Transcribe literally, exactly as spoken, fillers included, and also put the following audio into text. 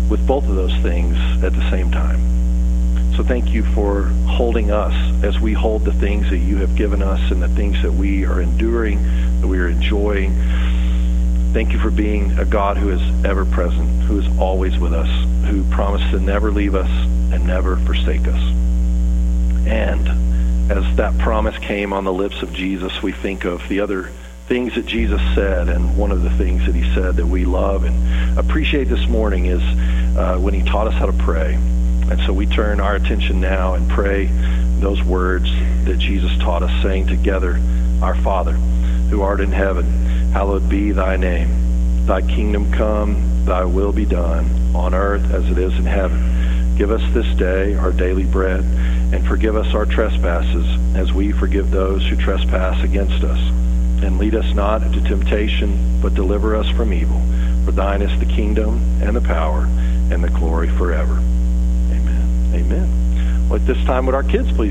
with both of those things at the same time. So thank you for holding us as we hold the things that you have given us and the things that we are enduring, that we are enjoying. Thank you for being a God who is ever present, who is always with us, who promised to never leave us and never forsake us. And as that promise came on the lips of Jesus, we think of the other things that Jesus said, and one of the things that he said that we love and appreciate this morning is uh, when he taught us how to pray. And so we turn our attention now and pray those words that Jesus taught us, saying together, Our Father, who art in heaven, hallowed be thy name. Thy kingdom come, thy will be done, on earth as it is in heaven. Give us this day our daily bread, and forgive us our trespasses, as we forgive those who trespass against us. And lead us not into temptation, but deliver us from evil. For thine is the kingdom, and the power, and the glory forever. Amen. Well, at this time, would our kids please